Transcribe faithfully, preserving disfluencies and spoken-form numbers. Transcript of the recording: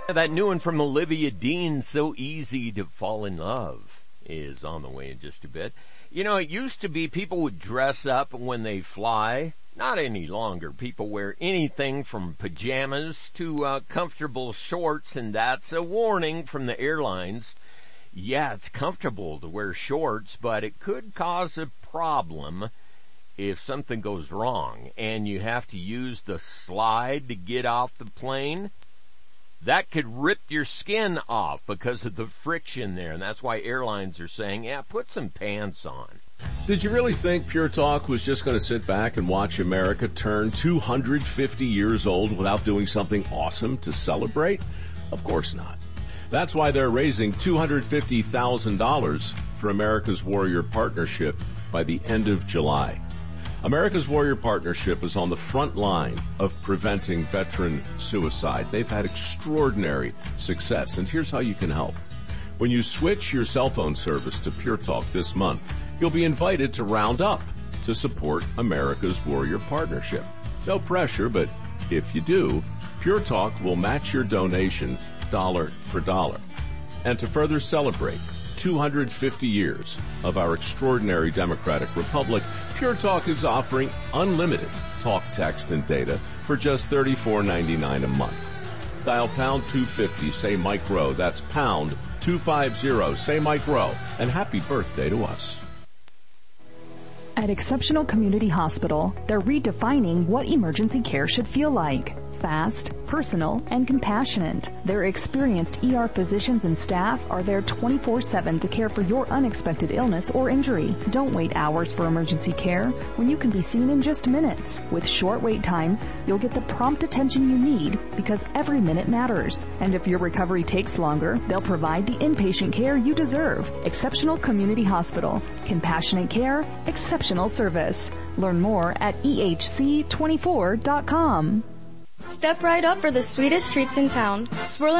That new one from Olivia Dean, So Easy to Fall in Love, is on the way in just a bit. You know, it used to be people would dress up when they fly. Not any longer. People wear anything from pajamas to uh, comfortable shorts, and that's a warning from the airlines. Yeah, it's comfortable to wear shorts, but it could cause a problem if something goes wrong and you have to use the slide to get off the plane. That could rip your skin off because of the friction there, and that's why airlines are saying, yeah, put some pants on. Did you really think Pure Talk was just going to sit back and watch America turn two hundred fifty years old without doing something awesome to celebrate? Of course not. That's why they're raising two hundred fifty thousand dollars for America's Warrior Partnership by the end of July. America's Warrior Partnership is on the front line of preventing veteran suicide. They've had extraordinary success, and here's how you can help. When you switch your cell phone service to Pure Talk this month, you'll be invited to round up to support America's Warrior Partnership. No pressure, but if you do, Pure Talk will match your donation dollar for dollar. And to further celebrate two hundred fifty years of our extraordinary democratic republic, Pure Talk is offering unlimited talk, text, and data for just thirty-four ninety-nine a month. Dial pound two fifty, say Mike Rowe. That's pound two fifty, say Mike Rowe. And happy birthday to us. At Exceptional Community Hospital, they're redefining what emergency care should feel like. Fast, personal, and compassionate. Their experienced E R physicians and staff are there twenty-four seven to care for your unexpected illness or injury. Don't wait hours for emergency care when you can be seen in just minutes. With short wait times, you'll get the prompt attention you need because every minute matters. And if your recovery takes longer, they'll provide the inpatient care you deserve. Exceptional Community Hospital. Compassionate care, exceptional service. Learn more at E H C twenty-four dot com. Step right up for the sweetest treats in town. Swirl